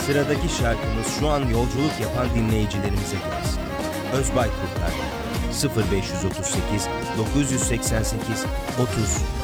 Sıradaki şarkımız şu an yolculuk yapan dinleyicilerimize gelsin. Özbay Kurtar 0538 988 30